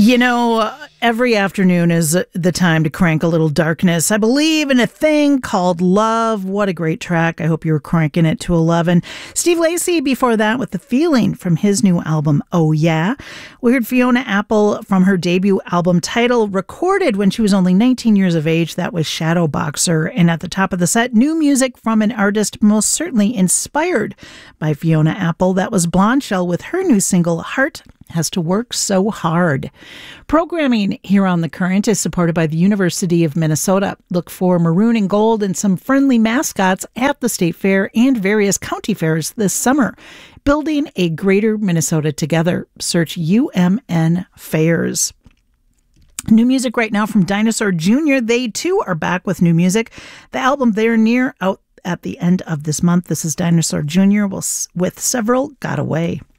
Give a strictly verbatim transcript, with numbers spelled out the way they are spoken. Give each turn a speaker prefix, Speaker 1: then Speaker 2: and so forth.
Speaker 1: You know, every afternoon is the time to crank a little darkness. I believe in a thing called love. What a great track. I hope you were cranking it to eleven. Steve Lacy before that with The Feeling from his new album, Oh Yeah. We heard Fiona Apple from her debut album Title, recorded when she was only nineteen years of age. That was Shadow Boxer. And at the top of the set, new music from an artist most certainly inspired by Fiona Apple. That was Blonde Shell with her new single, Heart Has to Work So Hard. Programming here on The Current is supported by the University of Minnesota. Look for maroon and gold and some friendly mascots at the State Fair and various county fairs this summer. Building a greater Minnesota together. Search U M N Fairs. New music right now from Dinosaur Junior They too are back with new music. The album They're Near out at the end of this month. This is Dinosaur Junior with Several Got Away.